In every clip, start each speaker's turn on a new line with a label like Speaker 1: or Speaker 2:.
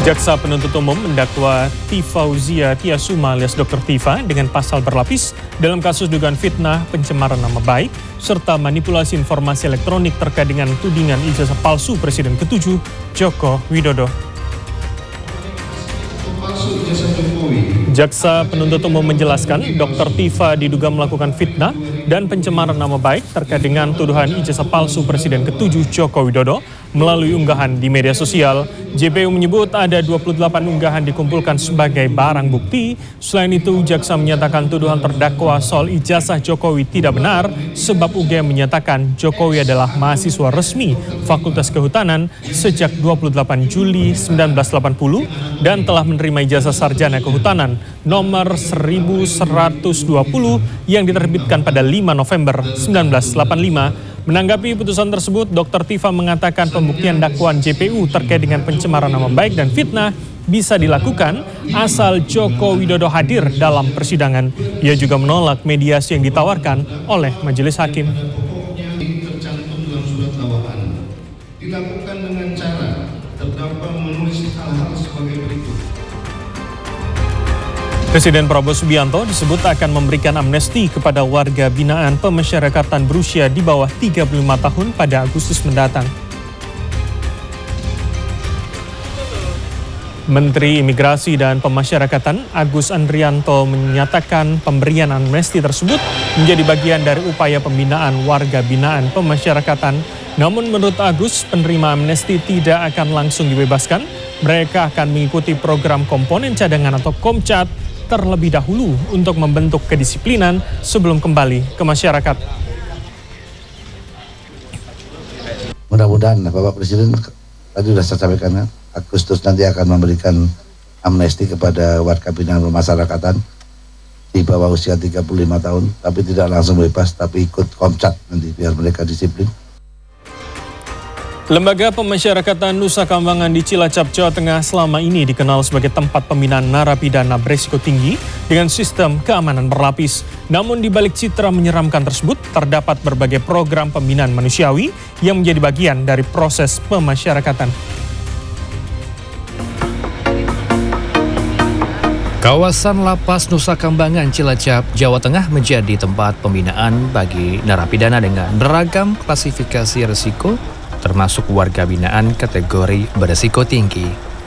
Speaker 1: Jaksa penuntut umum mendakwa Tifauzia Tiasuma alias Dr. Tifa dengan pasal berlapis dalam kasus dugaan fitnah, pencemaran nama baik, serta manipulasi informasi elektronik terkait dengan tudingan ijazah palsu Presiden ke-7 Joko Widodo. Jaksa penuntut umum menjelaskan Dr. Tifa diduga melakukan fitnah dan pencemaran nama baik terkait dengan tuduhan ijazah palsu Presiden ke-7 Joko Widodo melalui unggahan di media sosial. JPU menyebut ada 28 unggahan dikumpulkan sebagai barang bukti. Selain itu, jaksa menyatakan tuduhan terdakwa soal ijazah Jokowi tidak benar sebab UGM menyatakan Jokowi adalah mahasiswa resmi Fakultas Kehutanan sejak 28 Juli 1980 dan telah menerima ijazah sarjana kehutanan nomor 1120 yang diterbitkan pada 5 November 1985. Menanggapi putusan tersebut, Dr. Tifa mengatakan pembuktian dakwaan JPU terkait dengan pencemaran nama baik dan fitnah bisa dilakukan asal Joko Widodo hadir dalam persidangan. Ia juga menolak mediasi yang ditawarkan oleh majelis hakim.
Speaker 2: Tercantum dalam surat dakwaan dilakukan dengan cara terdakwa menulis hal-hal sebagai berikut.
Speaker 1: Presiden Prabowo Subianto disebut akan memberikan amnesti kepada warga binaan pemasyarakatan berusia di bawah 35 tahun pada Agustus mendatang. Menteri Imigrasi dan Pemasyarakatan Agus Andrianto menyatakan pemberian amnesti tersebut menjadi bagian dari upaya pembinaan warga binaan pemasyarakatan. Namun menurut Agus, penerima amnesti tidak akan langsung dibebaskan. Mereka akan mengikuti program komponen cadangan atau Komcat terlebih dahulu untuk membentuk kedisiplinan sebelum kembali ke masyarakat.
Speaker 3: Mudah-mudahan Bapak Presiden tadi sudah saya sampaikan, Agustus nanti akan memberikan amnesti kepada warga binaan pemasyarakatan di bawah usia 35 tahun, tapi tidak langsung bebas, tapi ikut Komcat nanti biar mereka disiplin.
Speaker 1: Lembaga Pemasyarakatan Nusa Kambangan di Cilacap, Jawa Tengah selama ini dikenal sebagai tempat pembinaan narapidana berisiko tinggi dengan sistem keamanan berlapis. Namun di balik citra menyeramkan tersebut, terdapat berbagai program pembinaan manusiawi yang menjadi bagian dari proses pemasyarakatan.
Speaker 4: Kawasan Lapas Nusa Kambangan, Cilacap, Jawa Tengah menjadi tempat pembinaan bagi narapidana dengan beragam klasifikasi risiko, termasuk warga binaan kategori berisiko tinggi.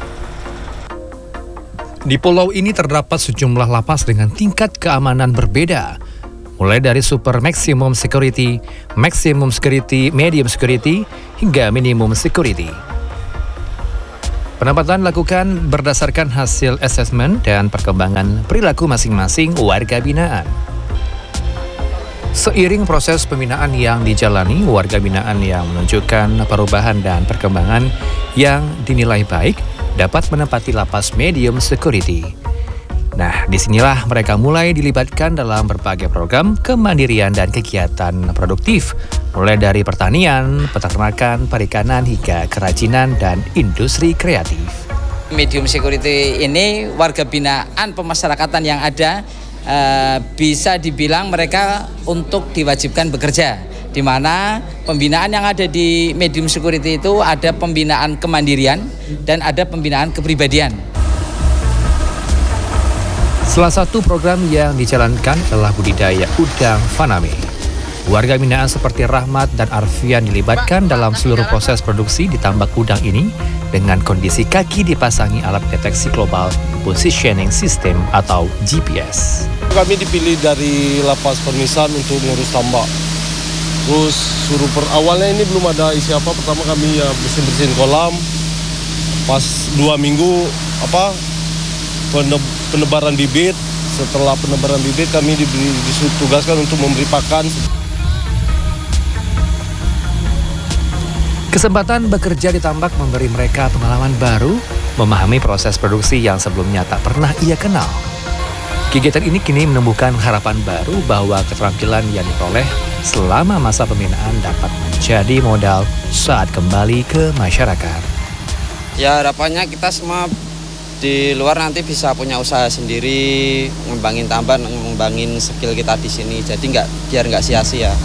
Speaker 4: Di pulau ini terdapat sejumlah lapas dengan tingkat keamanan berbeda, mulai dari super maximum security, medium security, hingga minimum security. Penempatan dilakukan berdasarkan hasil asesmen dan perkembangan perilaku masing-masing warga binaan. Seiring proses pembinaan yang dijalani, warga binaan yang menunjukkan perubahan dan perkembangan yang dinilai baik dapat menempati lapas medium security. Nah, disinilah mereka mulai dilibatkan dalam berbagai program kemandirian dan kegiatan produktif, mulai dari pertanian, peternakan, perikanan, hingga kerajinan dan industri kreatif.
Speaker 5: Medium security ini warga binaan pemasyarakatan yang ada bisa dibilang mereka untuk diwajibkan bekerja, di mana pembinaan yang ada di medium security itu ada pembinaan kemandirian dan ada pembinaan kepribadian.
Speaker 4: Salah satu program yang dijalankan adalah budidaya udang faname. Warga binaan seperti Rahmat dan Arfian dilibatkan dalam seluruh proses produksi di tambak udang ini dengan kondisi kaki dipasangi alat deteksi global positioning system atau GPS.
Speaker 6: Kami dipilih dari Lapas Permisan untuk ngurus tambak. Terus awalnya ini belum ada isi apa. Pertama kami ya bersihin kolam. Pas 2 minggu penebaran bibit. Setelah penebaran bibit kami ditugaskan untuk memberi pakan.
Speaker 4: Kesempatan bekerja di tambak memberi mereka pengalaman baru, memahami proses produksi yang sebelumnya tak pernah ia kenal. Kegiatan ini kini menumbuhkan harapan baru bahwa keterampilan yang diperoleh selama masa pembinaan dapat menjadi modal saat kembali ke masyarakat.
Speaker 7: Ya harapannya kita semua di luar nanti bisa punya usaha sendiri, ngembangin tambak, ngembangin skill kita di sini. Jadi biar nggak sia-sia.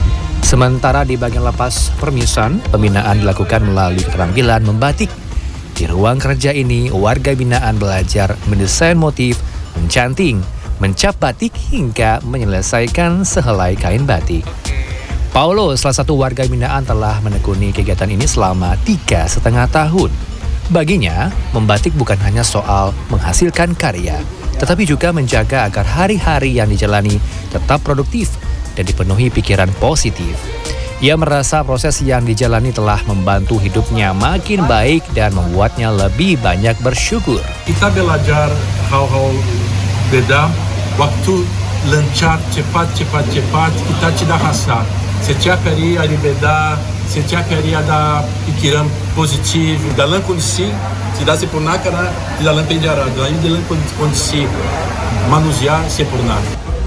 Speaker 4: Sementara di bagian lapas Permisan, pembinaan dilakukan melalui keterampilan membatik. Di ruang kerja ini, warga binaan belajar mendesain motif, mencanting, mencap batik hingga menyelesaikan sehelai kain batik. Paulo, salah satu warga binaan, telah menekuni kegiatan ini selama 3,5 tahun. Baginya, membatik bukan hanya soal menghasilkan karya, tetapi juga menjaga agar hari-hari yang dijalani tetap produktif dan dipenuhi pikiran positif. Ia merasa proses yang dijalani telah membantu hidupnya makin baik dan membuatnya lebih banyak bersyukur.
Speaker 8: Kita belajar hal-hal beda, waktu lancar, cepat, kita tidak rasa. Setiap hari ada beda, setiap hari ada pikiran positif. Dalam kondisi tidak sempurna karena di dalam penjara, dalam kondisi manusia sempurna.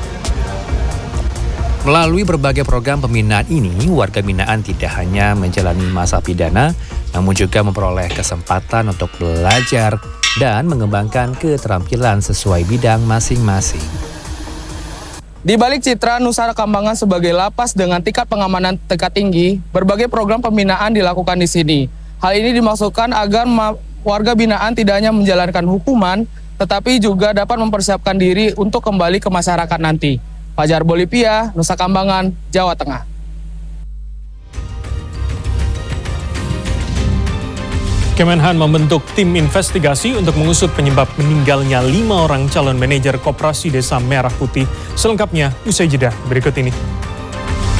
Speaker 4: Melalui berbagai program pembinaan ini, warga binaan tidak hanya menjalani masa pidana, namun juga memperoleh kesempatan untuk belajar dan mengembangkan keterampilan sesuai bidang masing-masing.
Speaker 9: Di balik citra Nusa Kambangan sebagai lapas dengan tingkat pengamanan tingkat tinggi, berbagai program pembinaan dilakukan di sini. Hal ini dimaksudkan agar warga binaan tidak hanya menjalankan hukuman, tetapi juga dapat mempersiapkan diri untuk kembali ke masyarakat nanti. Fajar Bolivia, Nusa Kambangan, Jawa Tengah.
Speaker 1: Kemenhan membentuk tim investigasi untuk mengusut penyebab meninggalnya 5 orang calon manajer Koperasi Desa Merah Putih. Selengkapnya usai jeda berikut ini.